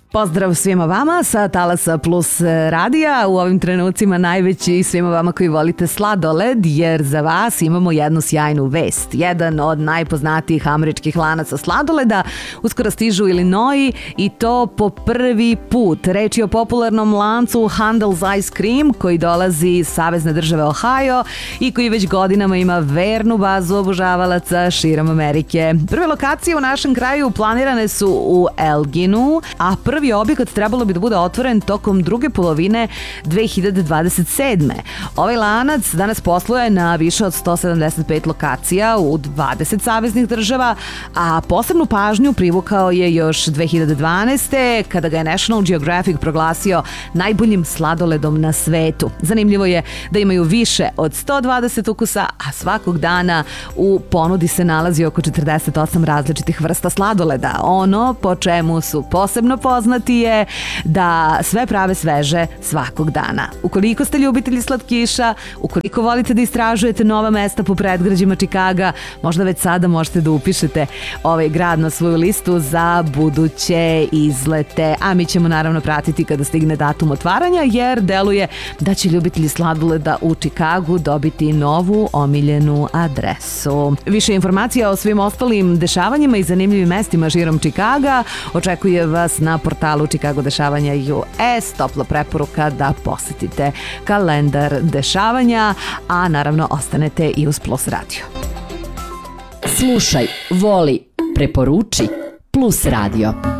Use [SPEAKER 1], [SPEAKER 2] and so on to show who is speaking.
[SPEAKER 1] Pozdrav svima vama sa Talasa Plus radija, u ovim trenucima najveći svima vama koji volite sladoled, jer za vas imamo jednu sjajnu vest. Jedan od najpoznatijih američkih lanaca sladoleda uskoro stižu u Illinois i to po prvi put. Reč je o popularnom lancu Handel's Ice Cream koji dolazi iz savezne države Ohio i koji već godinama ima vernu bazu obožavalaca širom Amerike. Prve lokacije u našem kraju planirane su u Elginu, a prvi objekat trebalo bi da bude otvoren tokom druge polovine 2027. Ovaj lanac danas posluje na više od 175 lokacija u 20 saveznih država, a posebnu pažnju privukao je još 2012. kada ga je National Geographic proglasio najboljim sladoledom na svetu. Zanimljivo je da imaju više od 120 ukusa, a svakog dana u ponudi se nalazi oko 48 različitih vrsta sladoleda. Ono po čemu su posebno poznati je da sve prave sveže svakog dana. Ukoliko ste ljubitelji slatkiša, ukoliko volite da istražujete nova mesta po predgrađima Čikaga, možda već sada možete da upišete ovaj grad na svoju listu za buduće izlete. A mi ćemo naravno pratiti kada stigne datum otvaranja, jer deluje da će ljubitelji sladoleda u Čikagu dobiti novu omiljenu adresu. Više informacija o svim ostalim dešavanjima i zanimljivim mestima širom Čikaga očekuje vas na portalu Chicago dešavanja US. Topla preporuka da posetite kalendar dešavanja, a naravno ostanete i uz Plus radio.
[SPEAKER 2] Slušaj, voli, preporuči Plus radio.